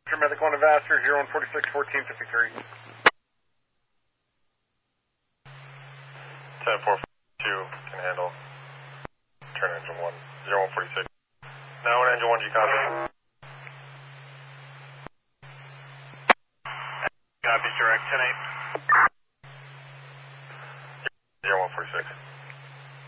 Medical and Ambassador 0146 1453. 10-4-2 can handle. Turn engine 1, 0146. Now on engine 1, you copy? Copy, direct 10-8. 0146.